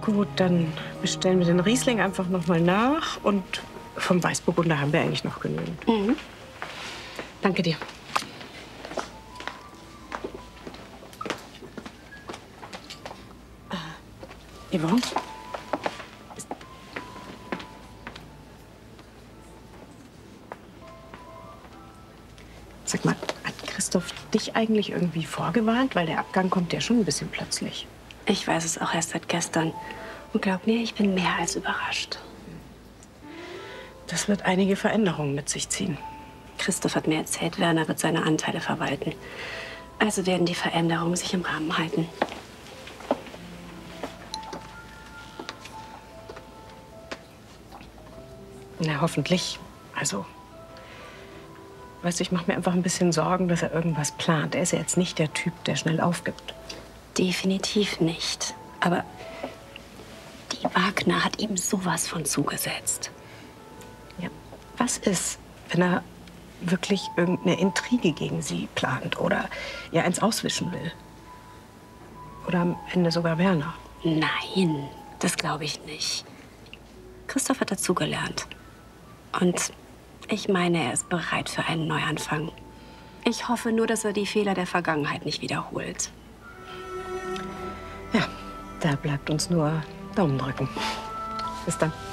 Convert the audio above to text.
Gut, dann bestellen wir den Riesling einfach noch mal nach. Und vom Weißburgunder haben wir eigentlich noch genügend. Mhm. Danke dir. Yvonne? Sag mal, hat Christoph dich eigentlich irgendwie vorgewarnt? Weil der Abgang kommt ja schon ein bisschen plötzlich. Ich weiß es auch erst seit gestern. Und glaub mir, ich bin mehr als überrascht. Das wird einige Veränderungen mit sich ziehen. Christoph hat mir erzählt, Werner wird seine Anteile verwalten. Also werden die Veränderungen sich im Rahmen halten. Na, hoffentlich. Also, weißt du, ich mache mir einfach ein bisschen Sorgen, dass er irgendwas plant. Er ist ja jetzt nicht der Typ, der schnell aufgibt. Definitiv nicht. Aber die Wagner hat ihm sowas von zugesetzt. Ja. Was ist, wenn er wirklich irgendeine Intrige gegen sie plant oder ihr eins auswischen will? Oder am Ende sogar Werner? Nein, das glaube ich nicht. Christoph hat dazugelernt. Und ich meine, er ist bereit für einen Neuanfang. Ich hoffe nur, dass er die Fehler der Vergangenheit nicht wiederholt. Ja, da bleibt uns nur Daumen drücken. Bis dann.